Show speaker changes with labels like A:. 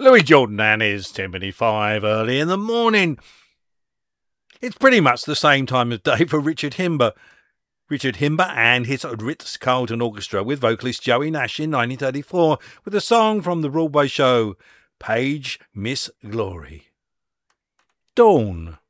A: Louis Jordan and his Timpani 5 early in the morning. It's pretty much the same time of day for Richard Himber. Richard Himber and his Ritz-Carlton Orchestra with vocalist Joey Nash in 1934 with a song from the Broadway show, Page Miss Glory. Dawn.